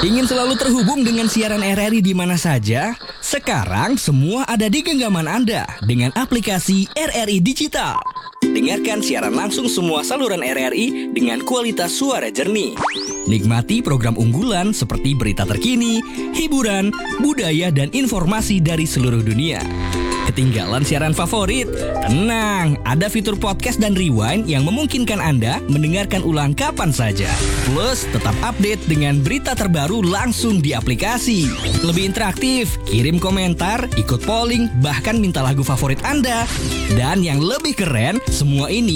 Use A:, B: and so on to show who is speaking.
A: Ingin selalu terhubung dengan siaran RRI di mana saja? Sekarang semua ada di genggaman Anda dengan aplikasi RRI Digital. Dengarkan siaran langsung semua saluran RRI dengan kualitas suara jernih. Nikmati program unggulan seperti berita terkini, hiburan, budaya, dan informasi dari seluruh dunia. Ketinggalan siaran favorit? Tenang, ada fitur podcast dan rewind yang memungkinkan Anda mendengarkan ulang kapan saja. Plus, tetap update dengan berita terbaru langsung di aplikasi. Lebih interaktif, kirim komentar, ikut polling, bahkan minta lagu favorit Anda. Dan yang lebih keren, semua ini